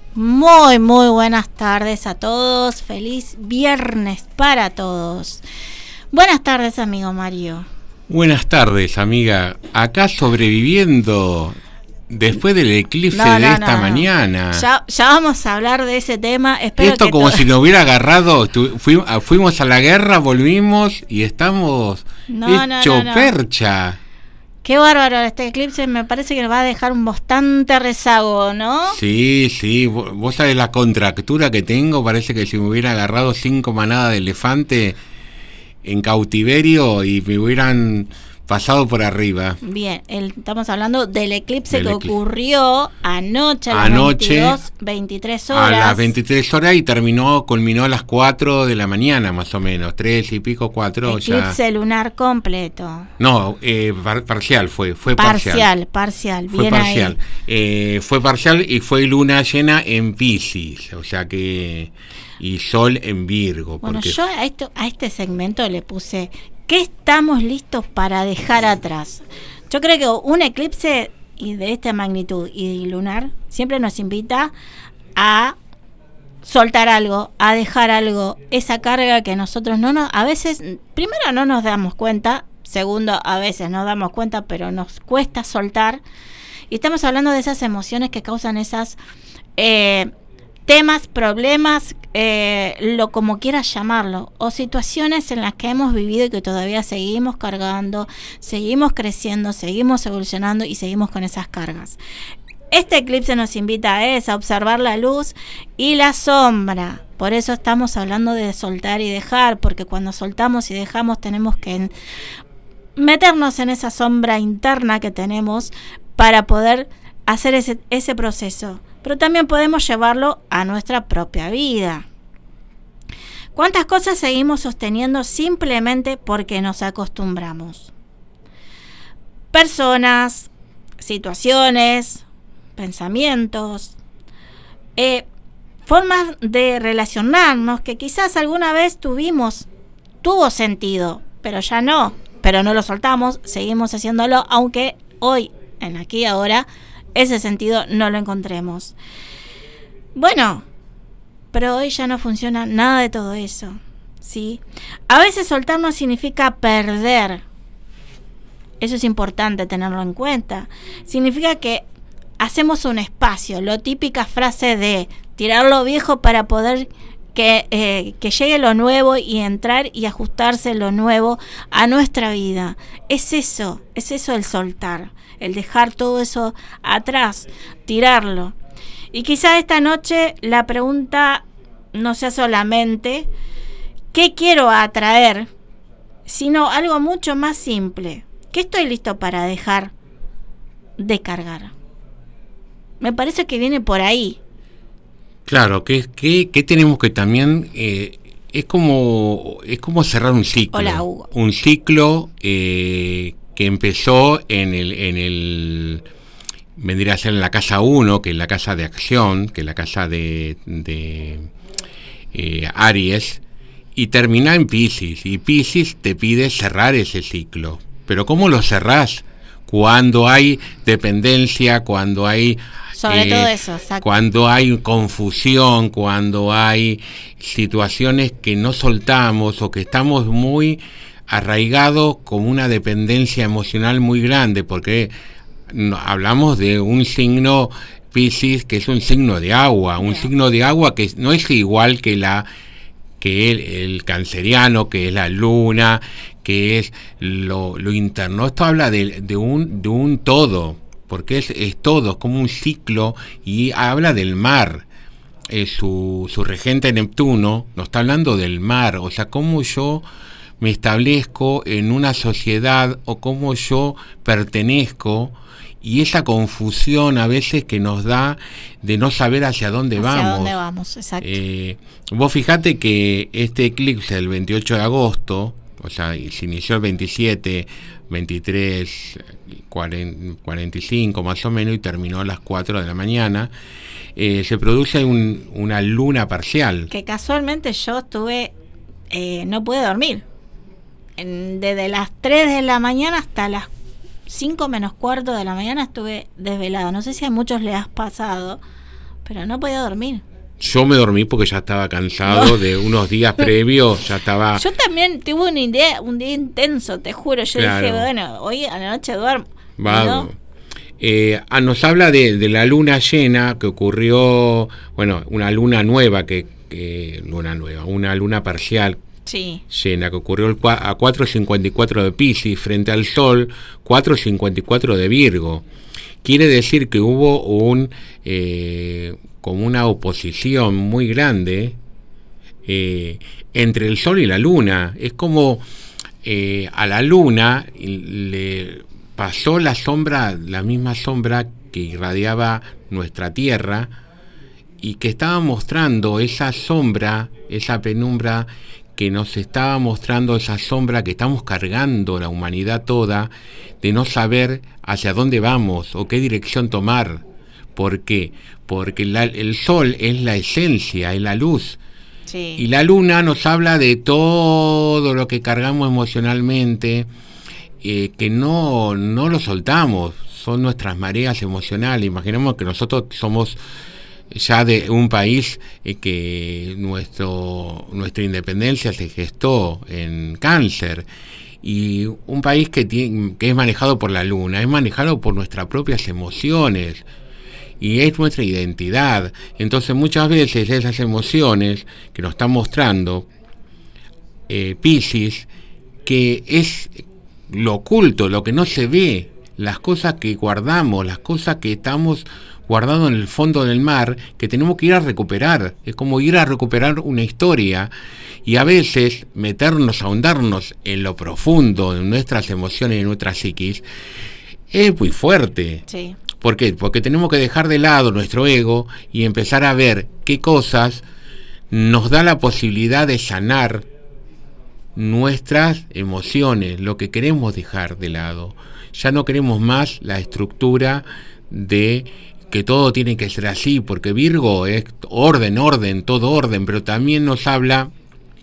Muy buenas tardes a todos. Feliz viernes para todos. Buenas tardes, amigo Mario. Buenas tardes, amiga. Acá sobreviviendo después del eclipse de esta mañana. Ya vamos a hablar de ese tema. Espero Esto que como si nos hubiera agarrado. Fuimos a la guerra, volvimos y estamos hecho percha. Qué bárbaro este eclipse, me parece que nos va a dejar un bastante rezago, ¿no? Sí, vos sabés la contractura que tengo, parece que si me hubiera agarrado 5 manadas de elefante en cautiverio y me hubieran pasado por arriba. Bien, estamos hablando del eclipse que ocurrió anoche a las 23 horas. A las 23 horas y culminó a las 4 de la mañana más o menos, 3 y pico, 4. Eclipse lunar completo. No, parcial fue parcial. Fue parcial. Fue parcial y fue luna llena en Piscis, o sea que... y sol en Virgo. Bueno, yo a este segmento le puse... ¿Qué estamos listos para dejar atrás? Yo creo que un eclipse de esta magnitud y lunar siempre nos invita a soltar algo, a dejar algo, esa carga que nosotros a veces, primero no nos damos cuenta, segundo a veces nos damos cuenta, pero nos cuesta soltar. Y estamos hablando de esas emociones que causan esas temas, problemas, lo como quieras llamarlo, o situaciones en las que hemos vivido y que todavía seguimos cargando, seguimos creciendo, seguimos evolucionando y seguimos con esas cargas. Este eclipse nos invita a observar la luz y la sombra. Por eso estamos hablando de soltar y dejar, porque cuando soltamos y dejamos tenemos que meternos en esa sombra interna que tenemos para poder hacer ese proceso. Pero también podemos llevarlo a nuestra propia vida. ¿Cuántas cosas seguimos sosteniendo simplemente porque nos acostumbramos? Personas, situaciones, pensamientos, formas de relacionarnos que quizás alguna vez tuvo sentido, pero ya no. Pero no lo soltamos, seguimos haciéndolo, aunque hoy, en aquí y ahora, ese sentido no lo encontremos. Bueno, pero hoy ya no funciona nada de todo eso, ¿sí? A veces soltar no significa perder. Eso es importante tenerlo en cuenta. Significa que hacemos un espacio, la típica frase de tirar lo viejo para poder que llegue lo nuevo y entrar y ajustarse lo nuevo a nuestra vida. Es eso el soltar, el dejar todo eso atrás, tirarlo. Y quizá esta noche la pregunta no sea solamente ¿qué quiero atraer?, sino algo mucho más simple. ¿Qué estoy listo para dejar de cargar? Me parece que viene por ahí. Claro, que tenemos que también es como cerrar un ciclo. Hola, Hugo. Un ciclo que empezó en el vendría a ser en la casa 1, que es la casa de acción, que es la casa de Aries, y termina en Piscis, y Piscis te pide cerrar ese ciclo. Pero ¿cómo lo cerrás? Cuando hay dependencia, cuando hay sobre todo eso, exacto. Cuando hay confusión, cuando hay situaciones que no soltamos o que estamos muy arraigados con una dependencia emocional muy grande, porque hablamos de un signo Piscis que es un signo de agua, un signo de agua que no es igual que el canceriano, que es la luna, que es lo interno. Esto habla de un todo, porque es todo, es como un ciclo, y habla del mar. Su regente Neptuno nos está hablando del mar, o sea, cómo yo me establezco en una sociedad o cómo yo pertenezco, y esa confusión a veces que nos da de no saber hacia dónde vamos. Hacia dónde vamos, exacto. Vos fijate que este eclipse el 28 de agosto, o sea, se inició el 27, 23, 45 más o menos, y terminó a las 4 de la mañana. Se produce una luna parcial. Que casualmente yo no pude dormir. Desde las 3 de la mañana hasta las 5 menos cuarto de la mañana estuve desvelada. No sé si a muchos les has pasado, Pero no podía dormir. Yo me dormí porque ya estaba cansado de unos días previos, ya estaba... Yo también tuve un día intenso, te juro. Yo dije, bueno, hoy a la noche duermo. ¿No? Nos habla de la luna llena que ocurrió, bueno, una luna nueva, una luna parcial llena que ocurrió a 4:54 de Piscis frente al Sol, 4:54 de Virgo. Quiere decir que hubo como una oposición muy grande entre el Sol y la Luna. Es como a la Luna le pasó la misma sombra que irradiaba nuestra Tierra y que estaba mostrando esa sombra, esa penumbra que nos estaba mostrando, esa sombra que estamos cargando la humanidad toda, de no saber hacia dónde vamos o qué dirección tomar. ¿Por qué? Porque el Sol es la esencia, es la luz. Sí. Y la Luna nos habla de todo lo que cargamos emocionalmente, que no lo soltamos, son nuestras mareas emocionales. Imaginemos que nosotros somos ya de un país que nuestra independencia se gestó en Cáncer, y un país que es manejado por la Luna, es manejado por nuestras propias emociones y es nuestra identidad. Entonces muchas veces esas emociones que nos están mostrando Piscis, que es lo oculto, lo que no se ve, las cosas que guardamos, las cosas que estamos guardando en el fondo del mar, que tenemos que ir a recuperar. Es como ir a recuperar una historia, y a veces ahondarnos en lo profundo de nuestras emociones y nuestra psiquis es muy fuerte. Sí. ¿Por qué? Porque tenemos que dejar de lado nuestro ego y empezar a ver qué cosas nos da la posibilidad de sanar nuestras emociones, lo que queremos dejar de lado. Ya no queremos más la estructura de que todo tiene que ser así, porque Virgo es orden, todo orden, pero también nos habla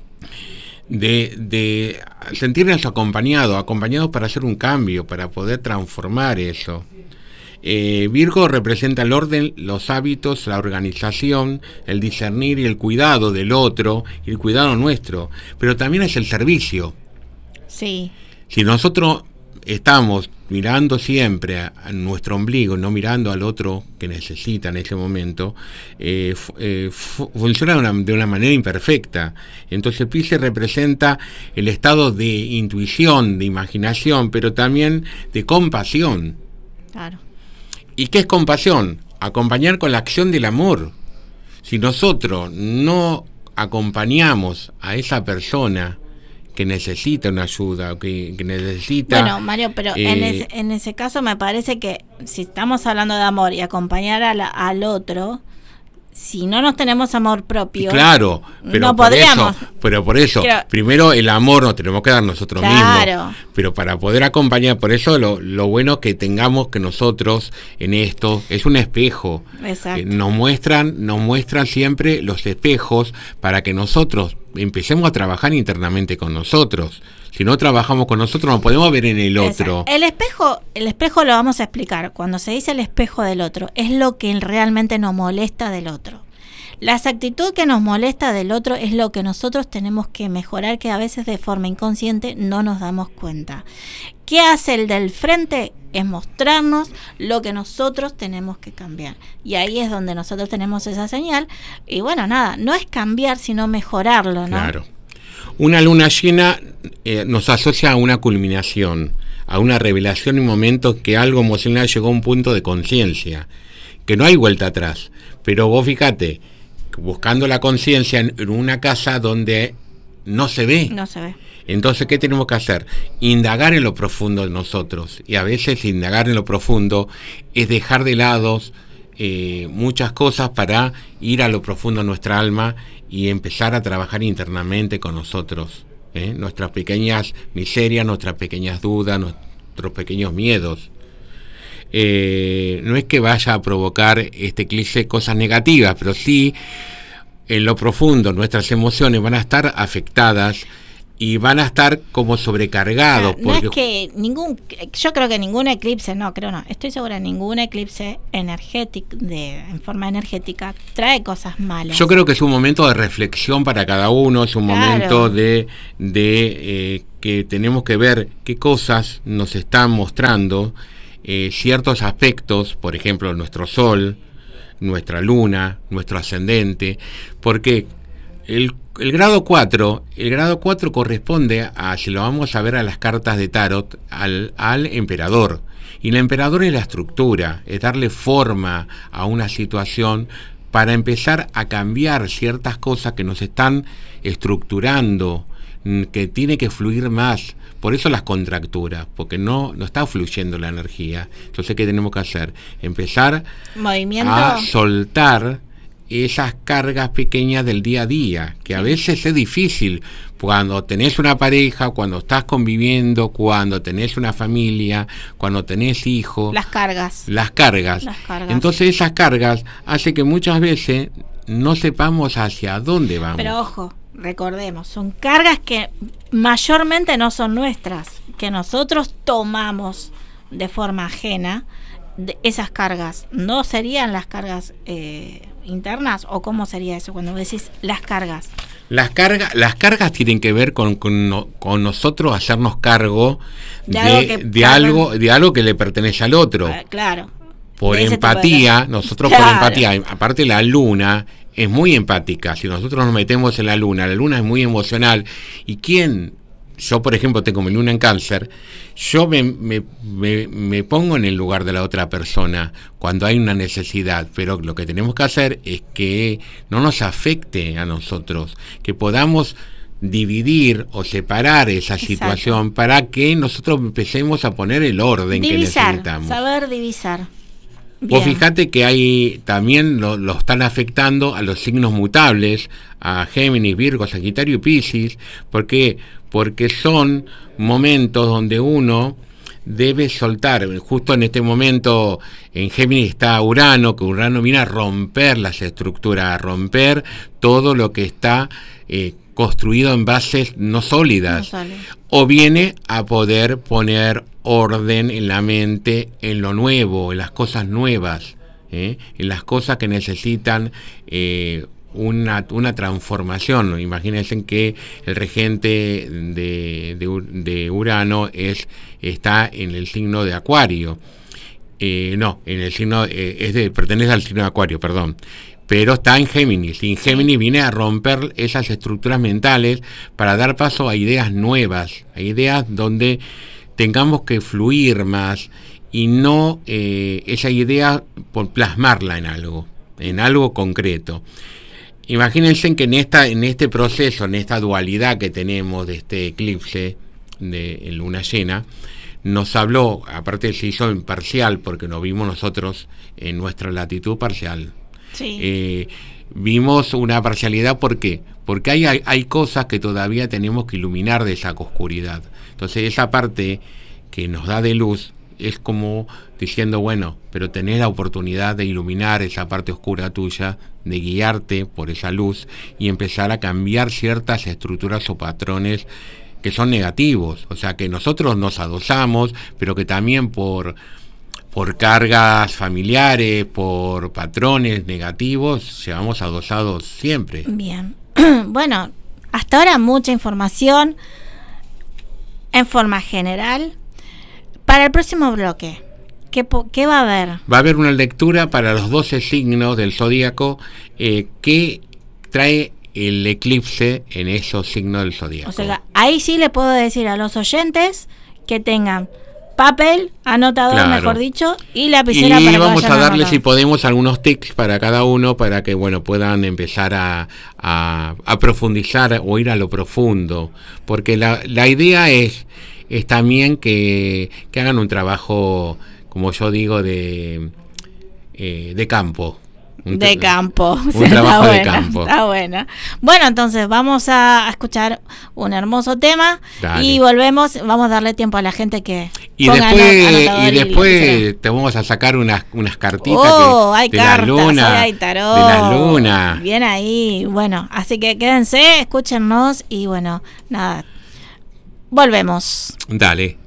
de sentirnos acompañados para hacer un cambio, para poder transformar eso. Virgo representa el orden, los hábitos, la organización, el discernir y el cuidado del otro, y el cuidado nuestro, pero también es el servicio. Sí. Si nosotros estamos mirando siempre a nuestro ombligo, no mirando al otro que necesita en ese momento, funciona de una manera imperfecta. Entonces Piscis representa el estado de intuición, de imaginación, pero también de compasión. Claro. ¿Y qué es compasión? Acompañar con la acción del amor. Si nosotros no acompañamos a esa persona que necesita una ayuda, o que necesita... Bueno, Mario, pero en ese caso me parece que si estamos hablando de amor y acompañar al otro, si no nos tenemos amor propio, claro, pero no podríamos. Por eso, primero el amor nos tenemos que dar nosotros mismos. Pero para poder acompañar, por eso lo bueno que tengamos que nosotros en esto es un espejo. Exacto. Nos muestran siempre los espejos para que nosotros empecemos a trabajar internamente con nosotros. Si no trabajamos con nosotros, no podemos ver en el otro. El espejo lo vamos a explicar. Cuando se dice el espejo del otro, es lo que realmente nos molesta del otro. La actitud que nos molesta del otro es lo que nosotros tenemos que mejorar, que a veces de forma inconsciente no nos damos cuenta. ¿Qué hace el del frente? Es mostrarnos lo que nosotros tenemos que cambiar. Y ahí es donde nosotros tenemos esa señal. Y bueno, nada, no es cambiar, sino mejorarlo, ¿no? Claro. Una luna llena nos asocia a una culminación, a una revelación y un momento que algo emocional llegó a un punto de conciencia, que no hay vuelta atrás. Pero vos fíjate, buscando la conciencia en una casa donde no se ve. No se ve. Entonces, ¿qué tenemos que hacer? Indagar en lo profundo de nosotros. Y a veces indagar en lo profundo es dejar de lado muchas cosas para ir a lo profundo de nuestra alma y empezar a trabajar internamente con nosotros. Nuestras pequeñas miserias, nuestras pequeñas dudas, nuestros pequeños miedos. No es que vaya a provocar este cliché cosas negativas, pero sí en lo profundo nuestras emociones van a estar afectadas y van a estar como sobrecargados. No es que yo creo que ningún eclipse, estoy segura, ningún eclipse energético, en forma energética, trae cosas malas. Yo creo que es un momento de reflexión para cada uno, es un momento de que tenemos que ver qué cosas nos están mostrando ciertos aspectos, por ejemplo, nuestro sol, nuestra luna, nuestro ascendente, porque el grado 4 corresponde a, si lo vamos a ver a las cartas de tarot, al emperador. Y el emperador es la estructura, es darle forma a una situación para empezar a cambiar ciertas cosas que nos están estructurando, que tiene que fluir más. Por eso las contracturas, porque no está fluyendo la energía. Entonces, ¿qué tenemos que hacer? Empezar a soltar esas cargas pequeñas del día a día, que a veces es difícil cuando tenés una pareja, cuando estás conviviendo, cuando tenés una familia, cuando tenés hijos. Las cargas. Entonces esas cargas hacen que muchas veces no sepamos hacia dónde vamos. Pero ojo, recordemos, son cargas que mayormente no son nuestras, que nosotros tomamos de forma ajena. Esas cargas no serían las cargas internas, o cómo sería eso cuando decís las cargas. Las cargas tienen que ver con nosotros hacernos cargo de algo que le pertenece al otro. Claro. Por empatía, nosotros por empatía, aparte la luna es muy empática. Si nosotros nos metemos en la luna es muy emocional. ¿Y quién? Yo, por ejemplo, tengo mi luna en Cáncer. Yo me pongo en el lugar de la otra persona cuando hay una necesidad, pero lo que tenemos que hacer es que no nos afecte a nosotros, que podamos dividir o separar esa situación para que nosotros empecemos a poner el orden que necesitamos. Saber divisar. Vos fíjate que hay también lo están afectando a los signos mutables, a Géminis, Virgo, Sagitario y Piscis, porque son momentos donde uno debe soltar. Justo en este momento en Géminis está Urano, que Urano viene a romper las estructuras, a romper todo lo que está construido en bases no sólidas, o viene a poder poner orden en la mente, en lo nuevo, en las cosas nuevas, en las cosas que necesitan una transformación. Imagínense que el regente de Urano está en el signo de Acuario. Pertenece al signo de Acuario, perdón. Pero está en Géminis, y en Géminis viene a romper esas estructuras mentales para dar paso a ideas nuevas, a ideas donde tengamos que fluir más y no esa idea por plasmarla en algo concreto. Imagínense que en este proceso, en esta dualidad que tenemos de este eclipse de luna llena, nos habló, aparte se hizo en parcial, porque nos vimos nosotros en nuestra latitud parcial. Sí. Vimos una parcialidad, ¿por qué? Porque hay cosas que todavía tenemos que iluminar de esa oscuridad. Entonces esa parte que nos da de luz es como diciendo, bueno, pero tenés la oportunidad de iluminar esa parte oscura tuya, de guiarte por esa luz y empezar a cambiar ciertas estructuras o patrones que son negativos. O sea, que nosotros nos adosamos, pero que también por cargas familiares, por patrones negativos, llevamos adosados siempre. Bien. Bueno, hasta ahora mucha información en forma general. Para el próximo bloque, ¿qué va a haber? Va a haber una lectura para los 12 signos del zodíaco que trae el eclipse en esos signos del zodíaco. O sea, ahí sí le puedo decir a los oyentes que tengan papel, anotador, mejor dicho, y lapicera, para que vamos vayan a darle, anotando. si podemos, algunos tips para cada uno, para que puedan empezar a profundizar o ir a lo profundo, porque la idea es también que hagan un trabajo, como yo digo, de campo. Un trabajo de campo. Está buena. Bueno, entonces vamos a escuchar un hermoso tema. Dale. Y volvemos. Vamos a darle tiempo a la gente que y después te vamos a sacar unas cartitas hay de cartas, la luna, hay tarot, de la luna. Bien ahí. Bueno, así que quédense, escúchennos y bueno, nada. volvemos. Dale.